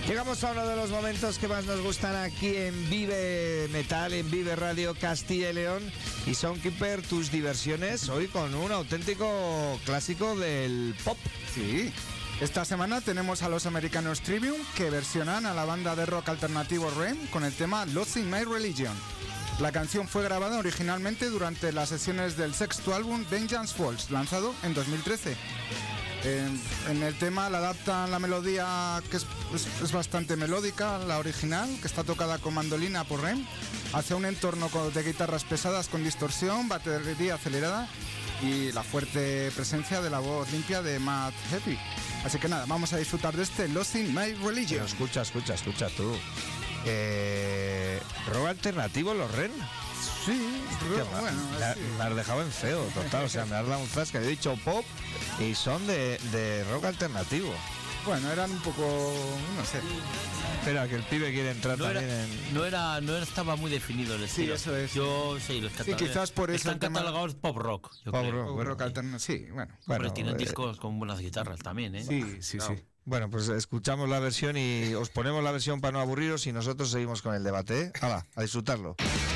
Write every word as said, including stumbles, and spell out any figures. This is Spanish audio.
Llegamos a uno de los momentos que más nos gustan aquí en Vive Metal, en Vive Radio Castilla y León. Y Soundkeeper, tus diversiones, hoy con un auténtico clásico del pop. Sí. Esta semana tenemos a los americanos Trivium, que versionan a la banda de rock alternativo R E M con el tema Lost in My Religion. La canción fue grabada originalmente durante las sesiones del sexto álbum Vengeance Falls, lanzado en dos mil trece. En, en el tema la adaptan la melodía, que es, es, es bastante melódica, la original, que está tocada con mandolina por R E M, hacia un entorno de guitarras pesadas con distorsión, batería acelerada y la fuerte presencia de la voz limpia de Matt Heafy. Así que nada, vamos a disfrutar de este Lost in My Religion. Pero escucha, escucha, escucha tú. Eh, ¿Rock alternativo los R E M? Sí, Hostia, pero, bueno, me, sí. me has dejado en feo, total. O sea, me has dado un zasca. He dicho pop y son de, de rock alternativo. Bueno, eran un poco, no sé. Espera, que el pibe quiere entrar No también era, en... no era, no estaba muy definido el estilo. eso es. Yo sí, los Sí, quizás por eso están el tema- catalogados pop rock. Yo Pop creo. rock. O bueno, rock alternativo, sí, bueno. Bueno, Hombre, tienen eh, discos con buenas guitarras también, ¿eh? Sí, sí, sí. Bueno, pues escuchamos la versión y os ponemos la versión para no aburriros y nosotros seguimos con el debate, ¿eh? Hala, a disfrutarlo.